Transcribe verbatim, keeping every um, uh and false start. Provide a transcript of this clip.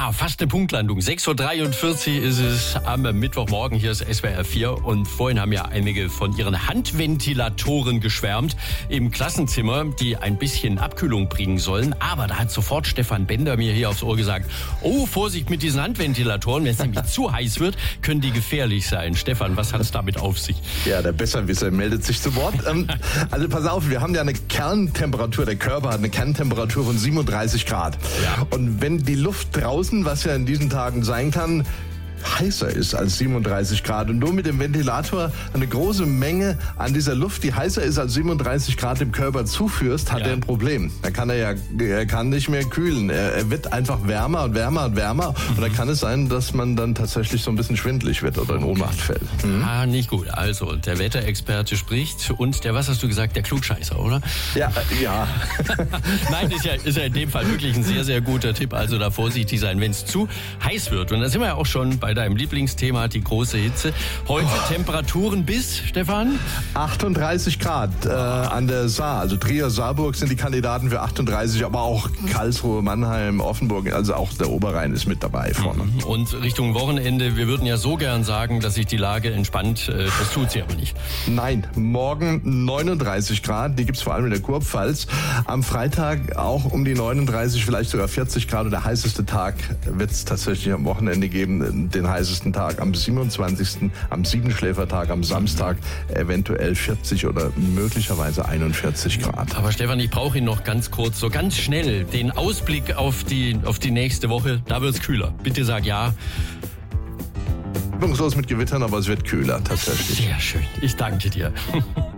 Ja, fast eine Punktlandung. sechs Uhr dreiundvierzig ist es am Mittwochmorgen. Hier ist S W R vier. Und vorhin haben ja einige von ihren Handventilatoren geschwärmt im Klassenzimmer, die ein bisschen Abkühlung bringen sollen. Aber da hat sofort Stefan Bender mir hier aufs Ohr gesagt, oh, Vorsicht mit diesen Handventilatoren. Wenn es nämlich zu heiß wird, können die gefährlich sein. Stefan, was hat es damit auf sich? Ja, der Besserwisser meldet sich zu Wort. ähm, also pass auf, wir haben ja eine Kerntemperatur, der Körper hat eine Kerntemperatur von siebenunddreißig Grad. Ja. Und wenn die Luft draußen, was ja in diesen Tagen sein kann, heißer ist als siebenunddreißig Grad und du mit dem Ventilator eine große Menge an dieser Luft, die heißer ist als siebenunddreißig Grad dem Körper zuführst, hat ja. er ein Problem. Da kann er ja, er kann nicht mehr kühlen. Er, er wird einfach wärmer und wärmer und wärmer mhm. und da kann es sein, dass man dann tatsächlich so ein bisschen schwindelig wird oder in Ohnmacht fällt. Mhm. Ah, nicht gut. Also, der Wetterexperte spricht und der, was hast du gesagt, der Klugscheißer, oder? Ja, ja. Nein, ist ja, ist ja in dem Fall wirklich ein sehr, sehr guter Tipp. Also da vorsichtig sein, wenn es zu heiß wird. Und da sind wir ja auch schon bei deinem Lieblingsthema, die große Hitze. Heute oh. Temperaturen bis, Stefan? achtunddreißig Grad äh, an der Saar. Also Trier, Saarburg sind die Kandidaten für achtunddreißig, aber auch Karlsruhe, Mannheim, Offenburg, also auch der Oberrhein ist mit dabei vorne. Und Richtung Wochenende, wir würden ja so gern sagen, dass sich die Lage entspannt. Das tut sie aber nicht. Nein, morgen neununddreißig Grad, die gibt's vor allem in der Kurpfalz. Am Freitag auch um die neununddreißig, vielleicht sogar vierzig Grad. Und der heißeste Tag wird's tatsächlich am Wochenende geben, den heißesten Tag am siebenundzwanzigsten am Siebenschläfertag, am Samstag eventuell vierzig oder möglicherweise einundvierzig Grad. Aber Stefan, ich brauche ihn noch ganz kurz, so ganz schnell, den Ausblick auf die, auf die nächste Woche. Da wird's kühler. Bitte sag ja. Los mit Gewittern, aber es wird kühler tatsächlich. Sehr schön. Ich danke dir.